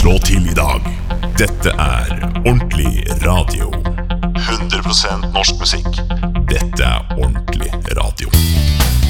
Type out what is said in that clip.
Slå til I dag. Dette ordentlig radio. 100% norsk musikk. Dette ordentlig